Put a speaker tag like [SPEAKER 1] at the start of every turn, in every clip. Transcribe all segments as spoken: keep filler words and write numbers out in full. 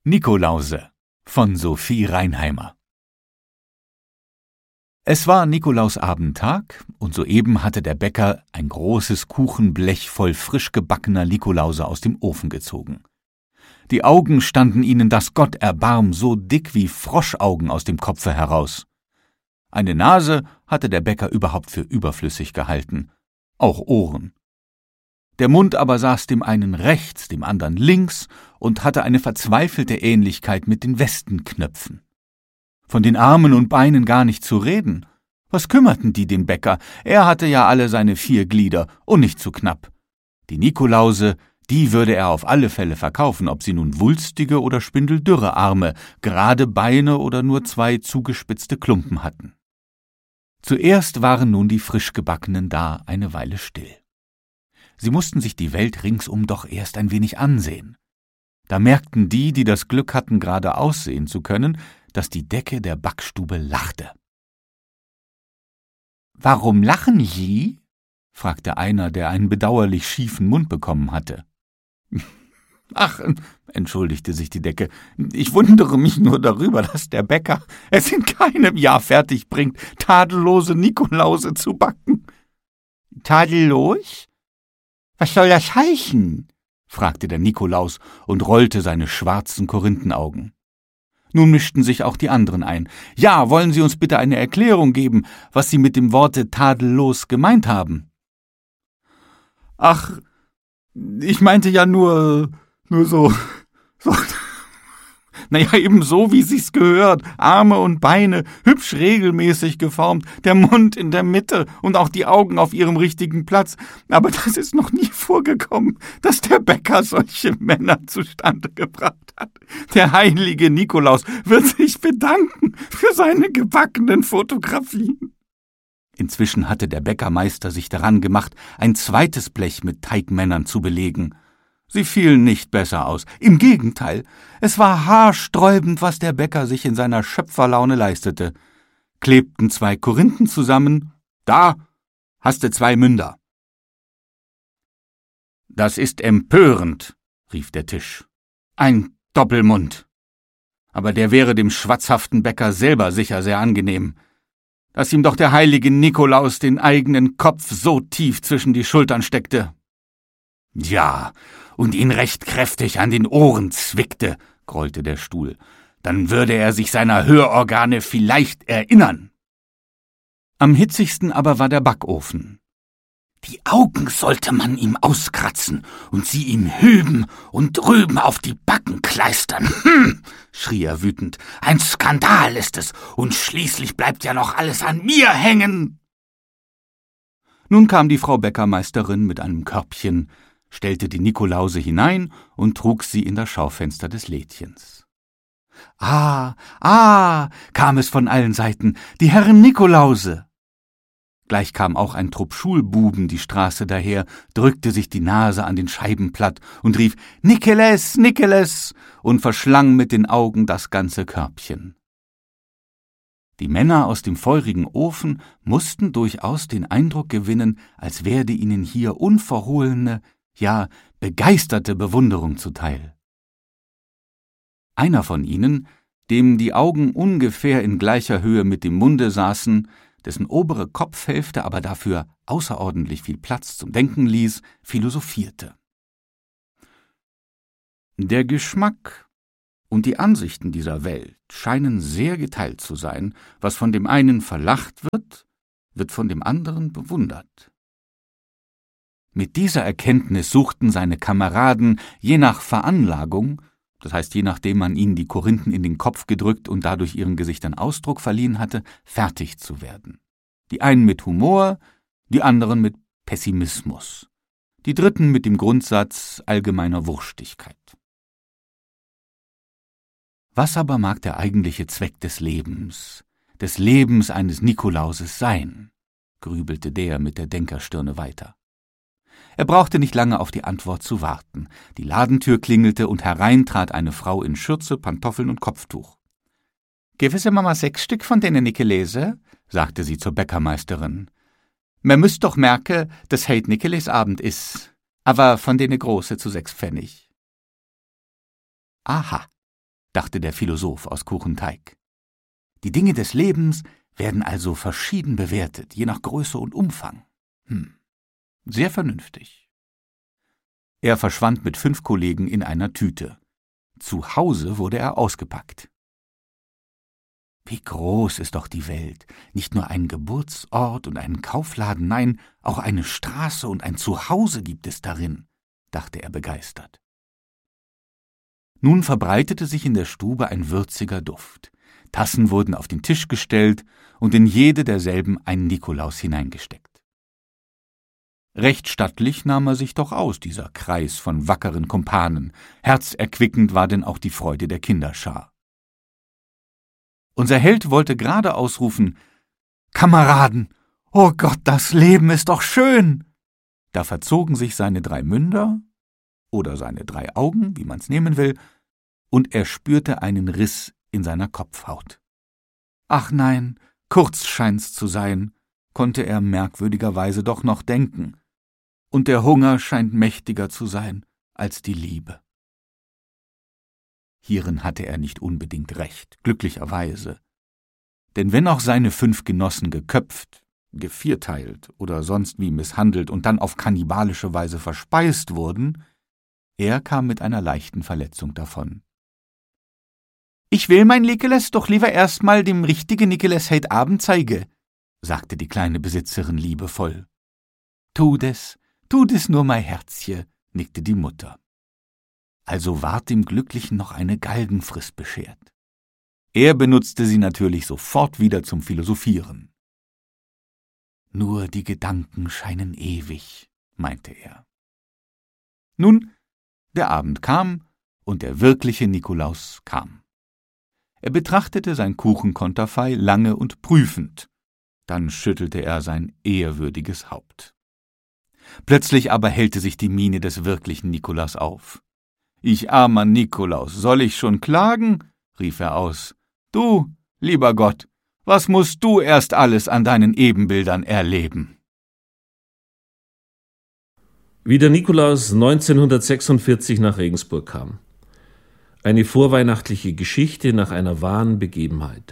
[SPEAKER 1] Nikolause von Sophie Reinheimer. Es war Nikolausabendtag, und soeben hatte der Bäcker ein großes Kuchenblech voll frisch gebackener Nikolause aus dem Ofen gezogen. Die Augen standen ihnen das Gott erbarm so dick wie Froschaugen aus dem Kopfe heraus. Eine Nase hatte der Bäcker überhaupt für überflüssig gehalten, auch Ohren. Der Mund aber saß dem einen rechts, dem anderen links und hatte eine verzweifelte Ähnlichkeit mit den Westenknöpfen. Von den Armen und Beinen gar nicht zu reden. Was kümmerten die den Bäcker? Er hatte ja alle seine vier Glieder und nicht zu knapp. Die Nikolause, die würde er auf alle Fälle verkaufen, ob sie nun wulstige oder spindeldürre Arme, gerade Beine oder nur zwei zugespitzte Klumpen hatten. Zuerst waren nun die Frischgebackenen da eine Weile still. Sie mussten sich die Welt ringsum doch erst ein wenig ansehen. Da merkten die, die das Glück hatten, gerade aussehen zu können, dass die Decke der Backstube lachte. »Warum lachen Sie?« fragte einer, der einen bedauerlich schiefen Mund bekommen hatte. »Ach«, entschuldigte sich die Decke, »ich wundere mich nur darüber, dass der Bäcker es in keinem Jahr fertig bringt, tadellose Nikolause zu backen.« »Tadellos? Was soll das heißen?« fragte der Nikolaus und rollte seine schwarzen Korinthenaugen. Nun mischten sich auch die anderen ein. »Ja, wollen Sie uns bitte eine Erklärung geben, was Sie mit dem Worte tadellos gemeint haben?« »Ach, ich meinte ja nur, nur so, so, naja, eben so, wie sich's gehört, Arme und Beine, hübsch regelmäßig geformt, der Mund in der Mitte und auch die Augen auf ihrem richtigen Platz. Aber das ist noch nie vorgekommen, dass der Bäcker solche Männer zustande gebracht hat. Der heilige Nikolaus wird sich bedanken für seine gebackenen Fotografien.« Inzwischen hatte der Bäckermeister sich daran gemacht, ein zweites Blech mit Teigmännern zu belegen. Sie fielen nicht besser aus. Im Gegenteil, es war haarsträubend, was der Bäcker sich in seiner Schöpferlaune leistete. Klebten zwei Korinthen zusammen. »Da hast du zwei Münder.« »Das ist empörend«, rief der Tisch. »Ein Doppelmund. Aber der wäre dem schwatzhaften Bäcker selber sicher sehr angenehm. Dass ihm doch der heilige Nikolaus den eigenen Kopf so tief zwischen die Schultern steckte. Ja, und ihn recht kräftig an den Ohren zwickte«, grollte der Stuhl, »dann würde er sich seiner Hörorgane vielleicht erinnern.« Am hitzigsten aber war der Backofen. »Die Augen sollte man ihm auskratzen und sie ihm hüben und drüben auf die Backen kleistern. Hm«, schrie er wütend, »ein Skandal ist es, und schließlich bleibt ja noch alles an mir hängen.« Nun kam die Frau Bäckermeisterin mit einem Körbchen, stellte die Nikolause hinein und trug sie in das Schaufenster des Lädchens. »Ah, ah«, kam es von allen Seiten, »die Herren Nikolause!« Gleich kam auch ein Trupp Schulbuben die Straße daher, drückte sich die Nase an den Scheibenplatt und rief »Nikeles, Nikeles« und verschlang mit den Augen das ganze Körbchen. Die Männer aus dem feurigen Ofen mussten durchaus den Eindruck gewinnen, als werde ihnen hier unverhohlene, ja begeisterte Bewunderung zuteil. Einer von ihnen, dem die Augen ungefähr in gleicher Höhe mit dem Munde saßen, dessen obere Kopfhälfte aber dafür außerordentlich viel Platz zum Denken ließ, philosophierte. Der Geschmack und die Ansichten dieser Welt scheinen sehr geteilt zu sein. Was von dem einen verlacht wird, wird von dem anderen bewundert. Mit dieser Erkenntnis suchten seine Kameraden, je nach Veranlagung, das heißt, je nachdem man ihnen die Korinthen in den Kopf gedrückt und dadurch ihren Gesichtern Ausdruck verliehen hatte, fertig zu werden. Die einen mit Humor, die anderen mit Pessimismus, die dritten mit dem Grundsatz allgemeiner Wurstigkeit. Was aber mag der eigentliche Zweck des Lebens, des Lebens eines Nikolauses sein? Grübelte der mit der Denkerstirne weiter. Er brauchte nicht lange auf die Antwort zu warten. Die Ladentür klingelte und herein trat eine Frau in Schürze, Pantoffeln und Kopftuch. »Gewisse Mama sechs Stück von denen Nikelese«, sagte sie zur Bäckermeisterin. »Man müsst doch merke, dass heit Nikelesabend is, aber von denen große zu sechs Pfennig.« »Aha«, dachte der Philosoph aus Kuchenteig. Die Dinge des Lebens werden also verschieden bewertet, je nach Größe und Umfang. Hm, sehr vernünftig. Er verschwand mit fünf Kollegen in einer Tüte. Zu Hause wurde er ausgepackt. Wie groß ist doch die Welt. Nicht nur ein Geburtsort und einen Kaufladen, nein, auch eine Straße und ein Zuhause gibt es darin, dachte er begeistert. Nun verbreitete sich in der Stube ein würziger Duft. Tassen wurden auf den Tisch gestellt und in jede derselben ein Nikolaus hineingesteckt. Recht stattlich nahm er sich doch aus, dieser Kreis von wackeren Kumpanen. Herzerquickend war denn auch die Freude der Kinderschar. Unser Held wollte gerade ausrufen: »Kameraden, oh Gott, das Leben ist doch schön!« Da verzogen sich seine drei Münder oder seine drei Augen, wie man's nehmen will, und er spürte einen Riss in seiner Kopfhaut. Ach nein, kurz scheint's zu sein, konnte er merkwürdigerweise doch noch denken, und der Hunger scheint mächtiger zu sein als die Liebe. Hierin hatte er nicht unbedingt recht, glücklicherweise. Denn wenn auch seine fünf Genossen geköpft, gevierteilt oder sonst wie misshandelt und dann auf kannibalische Weise verspeist wurden, er kam mit einer leichten Verletzung davon. »Ich will mein Nikolas doch lieber erst mal dem richtigen Nikolas heut Abend zeige«, sagte die kleine Besitzerin liebevoll. »Tu des, tu des nur, mein Herzchen«, nickte die Mutter. Also ward dem Glücklichen noch eine Galgenfrist beschert. Er benutzte sie natürlich sofort wieder zum Philosophieren. »Nur die Gedanken scheinen ewig«, meinte er. Nun, der Abend kam und der wirkliche Nikolaus kam. Er betrachtete sein Kuchenkonterfei lange und prüfend, dann schüttelte er sein ehrwürdiges Haupt. Plötzlich aber hellte sich die Miene des wirklichen Nikolaus auf. »Ich armer Nikolaus, soll ich schon klagen?« rief er aus. »Du, lieber Gott, was musst du erst alles an deinen Ebenbildern erleben?«
[SPEAKER 2] Wie der Nikolaus neunzehnhundertsechsundvierzig nach Regensburg kam. Eine vorweihnachtliche Geschichte nach einer wahren Begebenheit.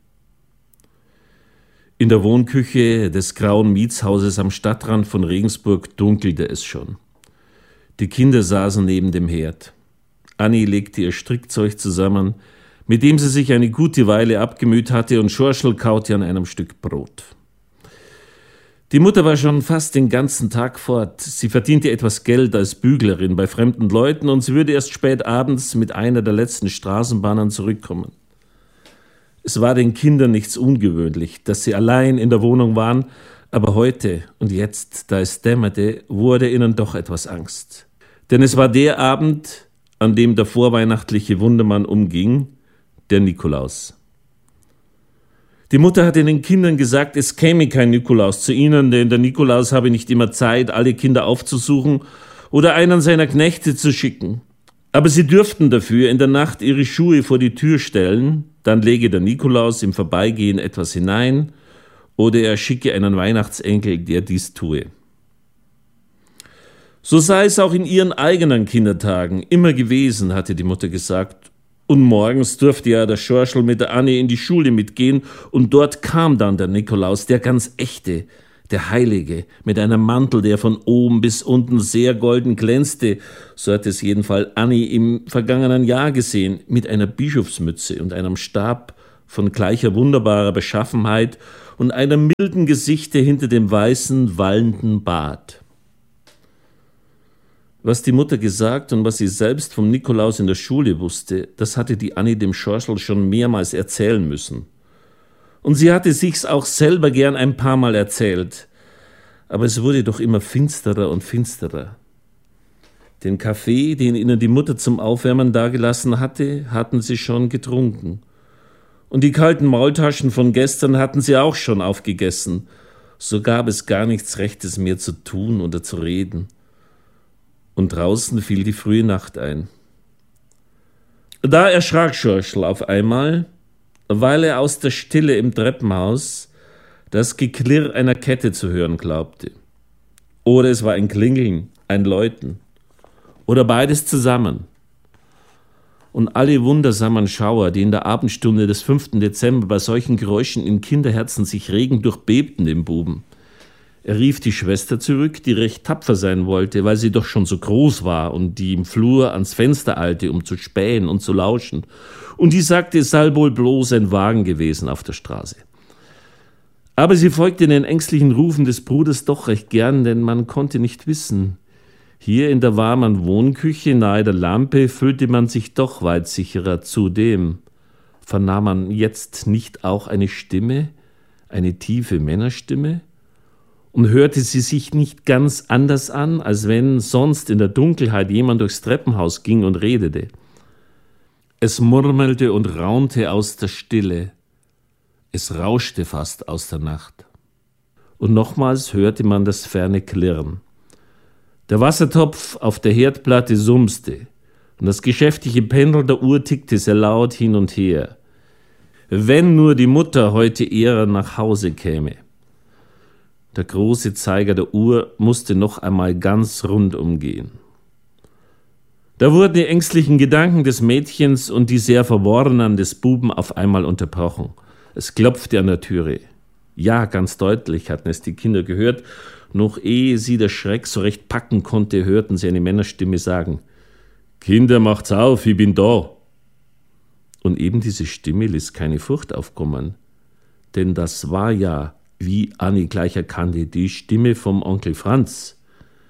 [SPEAKER 2] In der Wohnküche des grauen Mietshauses am Stadtrand von Regensburg dunkelte es schon. Die Kinder saßen neben dem Herd. Anni legte ihr Strickzeug zusammen, mit dem sie sich eine gute Weile abgemüht hatte, und Schorschel kaute an einem Stück Brot. Die Mutter war schon fast den ganzen Tag fort. Sie verdiente etwas Geld als Büglerin bei fremden Leuten und sie würde erst spät abends mit einer der letzten Straßenbahnen zurückkommen. Es war den Kindern nichts ungewöhnlich, dass sie allein in der Wohnung waren, aber heute und jetzt, da es dämmerte, wurde ihnen doch etwas Angst. Denn es war der Abend, an dem der vorweihnachtliche Wundermann umging, der Nikolaus. Die Mutter hatte den Kindern gesagt, es käme kein Nikolaus zu ihnen, denn der Nikolaus habe nicht immer Zeit, alle Kinder aufzusuchen oder einen seiner Knechte zu schicken. Aber sie dürften dafür in der Nacht ihre Schuhe vor die Tür stellen, dann lege der Nikolaus im Vorbeigehen etwas hinein oder er schicke einen Weihnachtsenkel, der dies tue. So sei es auch in ihren eigenen Kindertagen immer gewesen, hatte die Mutter gesagt. Und morgens durfte ja der Schorschel mit der Anni in die Schule mitgehen und dort kam dann der Nikolaus, der ganz echte, der Heilige, mit einem Mantel, der von oben bis unten sehr golden glänzte, so hat es jedenfalls Anni im vergangenen Jahr gesehen, mit einer Bischofsmütze und einem Stab von gleicher wunderbarer Beschaffenheit und einem milden Gesichte hinter dem weißen, wallenden Bart. Was die Mutter gesagt und was sie selbst vom Nikolaus in der Schule wusste, das hatte die Anni dem Schorschel schon mehrmals erzählen müssen. Und sie hatte sich's auch selber gern ein paar Mal erzählt. Aber es wurde doch immer finsterer und finsterer. Den Kaffee, den ihnen die Mutter zum Aufwärmen dagelassen hatte, hatten sie schon getrunken. Und die kalten Maultaschen von gestern hatten sie auch schon aufgegessen. So gab es gar nichts Rechtes mehr zu tun oder zu reden. Und draußen fiel die frühe Nacht ein. Da erschrak Schorschel auf einmal, weil er aus der Stille im Treppenhaus das Geklirr einer Kette zu hören glaubte. Oder es war ein Klingeln, ein Läuten. Oder beides zusammen. Und alle wundersamen Schauer, die in der Abendstunde des fünften Dezember bei solchen Geräuschen in Kinderherzen sich regen, durchbebten den Buben. Er rief die Schwester zurück, die recht tapfer sein wollte, weil sie doch schon so groß war und die im Flur ans Fenster eilte, um zu spähen und zu lauschen. Und die sagte, es sei wohl bloß ein Wagen gewesen auf der Straße. Aber sie folgte den ängstlichen Rufen des Bruders doch recht gern, denn man konnte nicht wissen. Hier in der warmen Wohnküche nahe der Lampe fühlte man sich doch weit sicherer. Zudem vernahm man jetzt nicht auch eine Stimme, eine tiefe Männerstimme? Und hörte sie sich nicht ganz anders an, als wenn sonst in der Dunkelheit jemand durchs Treppenhaus ging und redete. Es murmelte und raunte aus der Stille. Es rauschte fast aus der Nacht. Und nochmals hörte man das ferne Klirren. Der Wassertopf auf der Herdplatte sumste und das geschäftige Pendel der Uhr tickte sehr laut hin und her. Wenn nur die Mutter heute eher nach Hause käme. Der große Zeiger der Uhr musste noch einmal ganz rund umgehen. Da wurden die ängstlichen Gedanken des Mädchens und die sehr verworrenen des Buben auf einmal unterbrochen. Es klopfte an der Türe. Ja, ganz deutlich hatten es die Kinder gehört. Noch ehe sie der Schreck so recht packen konnte, hörten sie eine Männerstimme sagen: »Kinder, macht's auf, ich bin da.« Und eben diese Stimme ließ keine Furcht aufkommen. Denn das war ja, wie Annie gleich erkannte, die Stimme vom Onkel Franz.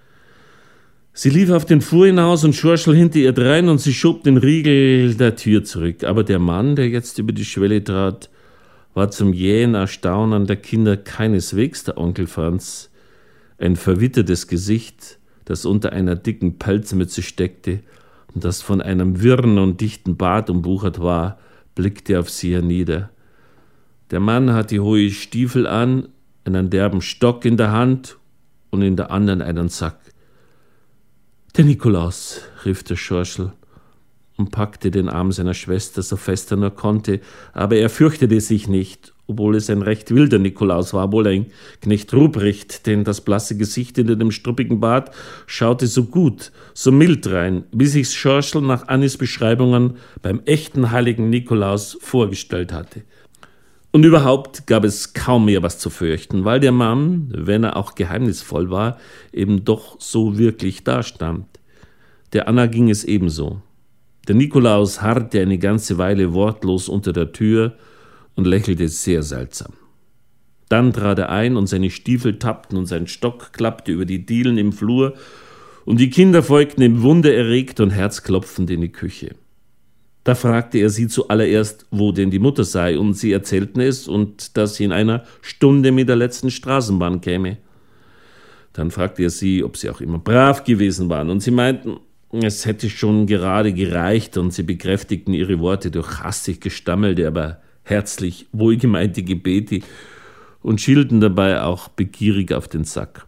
[SPEAKER 2] Sie lief auf den Flur hinaus und Schorschel hinter ihr drein und sie schob den Riegel der Tür zurück. Aber der Mann, der jetzt über die Schwelle trat, war zum jähen Erstaunen der Kinder keineswegs der Onkel Franz. Ein verwittertes Gesicht, das unter einer dicken Pelzmütze steckte und das von einem wirren und dichten Bart umwuchert war, blickte auf sie hernieder. Der Mann hatte hohe Stiefel an, einen derben Stock in der Hand und in der anderen einen Sack. »Der Nikolaus«, rief der Schorschel und packte den Arm seiner Schwester so fest er nur konnte, aber er fürchtete sich nicht, obwohl es ein recht wilder Nikolaus war, wohl ein Knecht Ruprecht, denn das blasse Gesicht hinter dem struppigen Bart schaute so gut, so mild rein, wie sich's Schorschel nach Annis Beschreibungen beim echten heiligen Nikolaus vorgestellt hatte. Und überhaupt gab es kaum mehr was zu fürchten, weil der Mann, wenn er auch geheimnisvoll war, eben doch so wirklich dastand. Der Anna ging es ebenso. Der Nikolaus harrte eine ganze Weile wortlos unter der Tür und lächelte sehr seltsam. Dann trat er ein und seine Stiefel tappten und sein Stock klappte über die Dielen im Flur und die Kinder folgten ihm wundererregt und herzklopfend in die Küche. Da fragte er sie zuallererst, wo denn die Mutter sei, und sie erzählten es und dass sie in einer Stunde mit der letzten Straßenbahn käme. Dann fragte er sie, ob sie auch immer brav gewesen waren, und sie meinten, es hätte schon gerade gereicht, und sie bekräftigten ihre Worte durch hastig gestammelte, aber herzlich wohlgemeinte Gebete und schielten dabei auch begierig auf den Sack.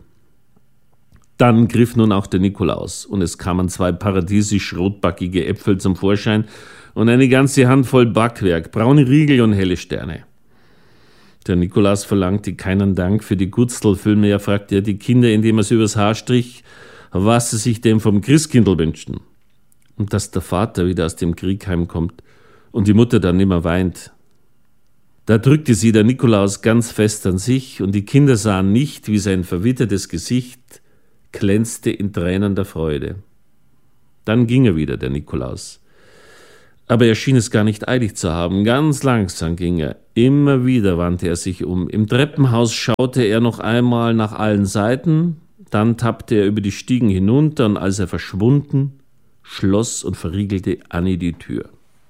[SPEAKER 2] Dann griff nun auch der Nikolaus, und es kamen zwei paradiesisch rotbackige Äpfel zum Vorschein und eine ganze Handvoll Backwerk, braune Riegel und helle Sterne. Der Nikolaus verlangte keinen Dank für die Gutzl, vielmehr fragte er die Kinder, indem er sie übers Haar strich, was sie sich denn vom Christkindl wünschten. Und dass der Vater wieder aus dem Krieg heimkommt und die Mutter dann nimmer weint. Da drückte sie der Nikolaus ganz fest an sich, und die Kinder sahen nicht, wie sein verwittertes Gesicht glänzte in Tränen der Freude. Dann ging er wieder, der Nikolaus. Aber er schien es gar nicht eilig zu haben. Ganz langsam ging er. Immer wieder wandte er sich um. Im Treppenhaus schaute er noch einmal nach allen Seiten, dann tappte er über die Stiegen hinunter, und als er verschwunden, schloss und verriegelte Annie die Tür.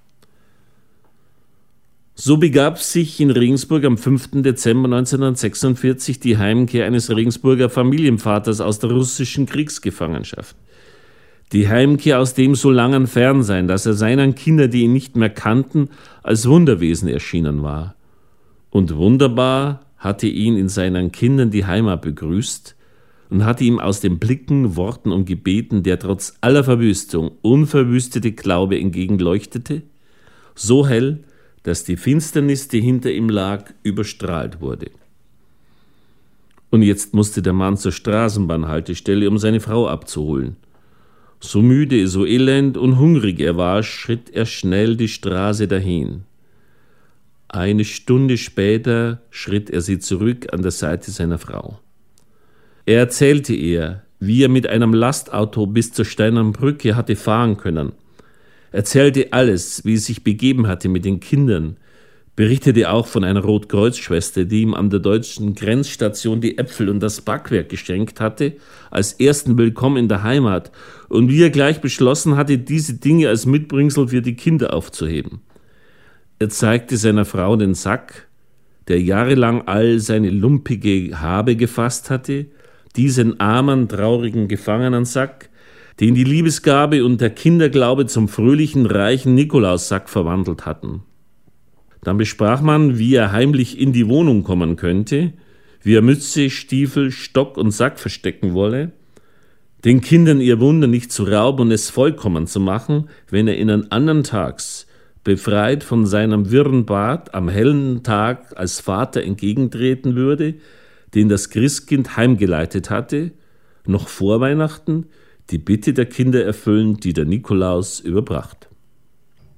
[SPEAKER 2] So begab sich in Regensburg am fünften Dezember neunzehnhundertsechsundvierzig die Heimkehr eines Regensburger Familienvaters aus der russischen Kriegsgefangenschaft. Die Heimkehr aus dem so langen Fernsein, dass er seinen Kindern, die ihn nicht mehr kannten, als Wunderwesen erschienen war. Und wunderbar hatte ihn in seinen Kindern die Heimat begrüßt und hatte ihm aus den Blicken, Worten und Gebeten der trotz aller Verwüstung unverwüstete Glaube entgegenleuchtete, so hell, dass die Finsternis, die hinter ihm lag, überstrahlt wurde. Und jetzt musste der Mann zur Straßenbahnhaltestelle, um seine Frau abzuholen. So müde, so elend und hungrig er war, schritt er schnell die Straße dahin. Eine Stunde später schritt er sie zurück an der Seite seiner Frau. Er erzählte ihr, wie er mit einem Lastauto bis zur Steinernen Brücke hatte fahren können, erzählte alles, wie es sich begeben hatte mit den Kindern, berichtete auch von einer Rotkreuzschwester, die ihm an der deutschen Grenzstation die Äpfel und das Backwerk geschenkt hatte, als ersten Willkommen in der Heimat, und wie er gleich beschlossen hatte, diese Dinge als Mitbringsel für die Kinder aufzuheben. Er zeigte seiner Frau den Sack, der jahrelang all seine lumpige Habe gefasst hatte, diesen armen, traurigen Gefangenensack, den die Liebesgabe und der Kinderglaube zum fröhlichen, reichen Nikolaussack verwandelt hatten. Dann besprach man, wie er heimlich in die Wohnung kommen könnte, wie er Mütze, Stiefel, Stock und Sack verstecken wolle, den Kindern ihr Wunder nicht zu rauben und es vollkommen zu machen, wenn er ihnen andern Tags, befreit von seinem wirren Bart, am hellen Tag als Vater entgegentreten würde, den das Christkind heimgeleitet hatte, noch vor Weihnachten die Bitte der Kinder erfüllend, die der Nikolaus überbracht.